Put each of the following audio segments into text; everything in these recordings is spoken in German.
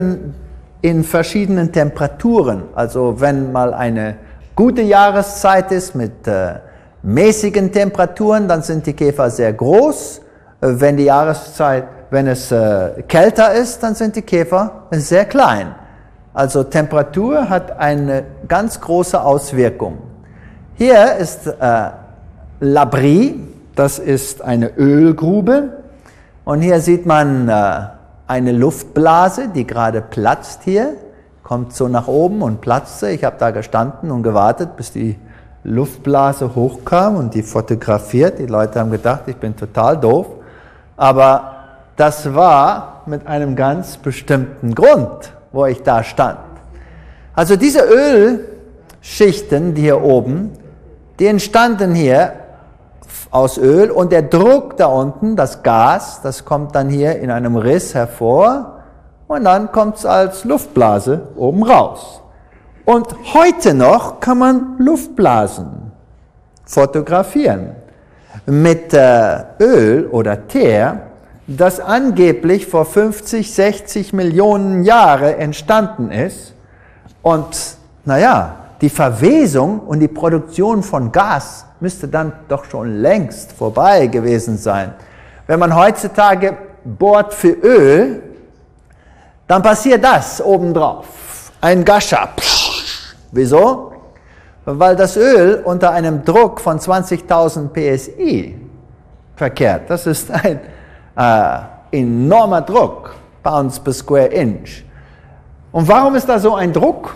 in verschiedenen Temperaturen. Also wenn mal eine gute Jahreszeit ist mit mäßigen Temperaturen, dann sind die Käfer sehr groß. Wenn es kälter ist, dann sind die Käfer sehr klein. Also Temperatur hat eine ganz große Auswirkung. Hier ist L'Abri, das ist eine Ölgrube. Und hier sieht man eine Luftblase, die gerade platzt hier. Kommt so nach oben und platzte. Ich habe da gestanden und gewartet, bis die Luftblase hochkam und die fotografiert. Die Leute haben gedacht, ich bin total doof. Aber das war mit einem ganz bestimmten Grund, wo ich da stand. Also diese Ölschichten, die hier oben, die entstanden hier aus Öl und der Druck da unten, das Gas, das kommt dann hier in einem Riss hervor und dann kommt es als Luftblase oben raus. Und heute noch kann man Luftblasen fotografieren mit Öl oder Teer, das angeblich vor 50, 60 Millionen Jahren entstanden ist. Und naja, die Verwesung und die Produktion von Gas müsste dann doch schon längst vorbei gewesen sein. Wenn man heutzutage bohrt für Öl, dann passiert das obendrauf. Ein Gascher. Wieso? Weil das Öl unter einem Druck von 20.000 PSI verkehrt. Das ist ein enormer Druck, Pounds per Square Inch. Und warum ist da so ein Druck?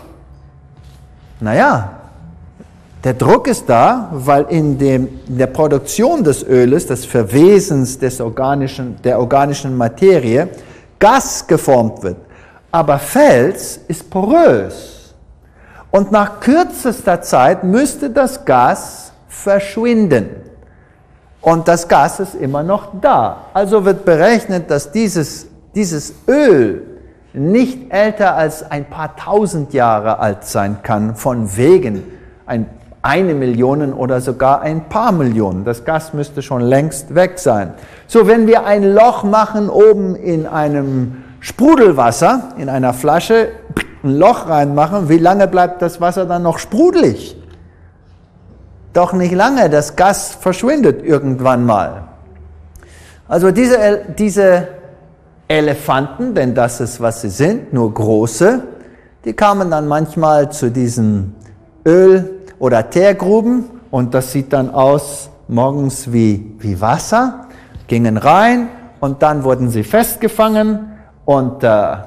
Naja, der Druck ist da, weil in der Produktion des Öles, des Verwesens der organischen Materie, Gas geformt wird. Aber Fels ist porös. Und nach kürzester Zeit müsste das Gas verschwinden. Und das Gas ist immer noch da. Also wird berechnet, dass dieses Öl nicht älter als ein paar tausend Jahre alt sein kann, von wegen eine Million oder sogar ein paar Millionen. Das Gas müsste schon längst weg sein. So, wenn wir ein Loch machen oben in einem Sprudelwasser, in einer Flasche, ein Loch reinmachen, wie lange bleibt das Wasser dann noch sprudelig? Doch nicht lange, das Gas verschwindet irgendwann mal. Also diese Elefanten, denn das ist, was sie sind, nur große, die kamen dann manchmal zu diesen Öl- oder Teergruben und das sieht dann aus morgens wie Wasser, gingen rein und dann wurden sie festgefangen und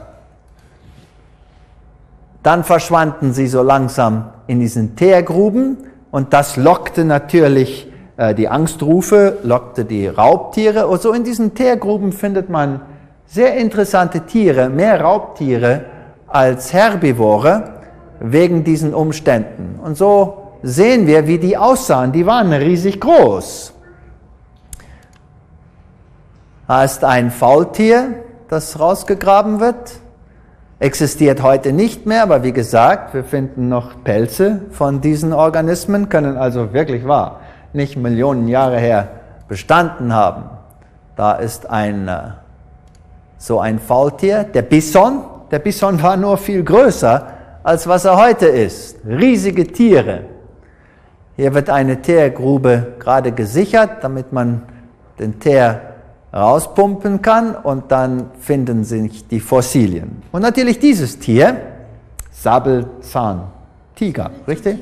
dann verschwanden sie so langsam in diesen Teergruben und das lockte natürlich die Angstrufe, lockte die Raubtiere. Und so in diesen Teergruben findet man sehr interessante Tiere, mehr Raubtiere als Herbivore, wegen diesen Umständen. Und so sehen wir, wie die aussahen. Die waren riesig groß. Da ist ein Faultier, das rausgegraben wird. Existiert heute nicht mehr, aber wie gesagt, wir finden noch Pelze von diesen Organismen, können also wirklich wahr nicht Millionen Jahre her bestanden haben. Da ist so ein Faultier, der Bison. Der Bison war nur viel größer, als was er heute ist. Riesige Tiere. Hier wird eine Teergrube gerade gesichert, damit man den Teer rauspumpen kann und dann finden sich die Fossilien. Und natürlich dieses Tier, Säbelzahntiger, richtig?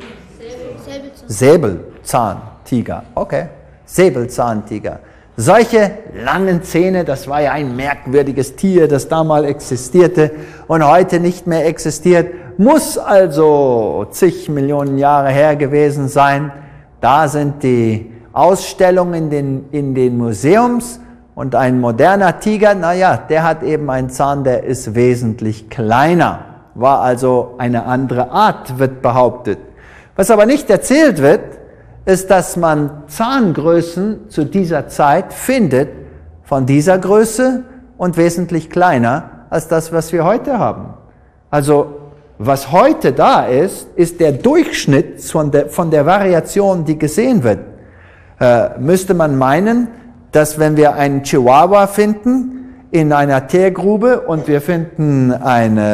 Säbelzahntiger, okay. Säbelzahntiger. Solche langen Zähne, das war ja ein merkwürdiges Tier, das damals existierte und heute nicht mehr existiert, muss also zig Millionen Jahre her gewesen sein. Da sind die Ausstellungen in den Museums und ein moderner Tiger, naja, der hat eben einen Zahn, der ist wesentlich kleiner, war also eine andere Art, wird behauptet. Was aber nicht erzählt wird, ist, dass man Zahngrößen zu dieser Zeit findet, von dieser Größe und wesentlich kleiner als das, was wir heute haben. Also, was heute da ist, ist der Durchschnitt von der Variation, die gesehen wird. Müsste man meinen, dass wenn wir einen Chihuahua finden, in einer Teergrube und wir finden eine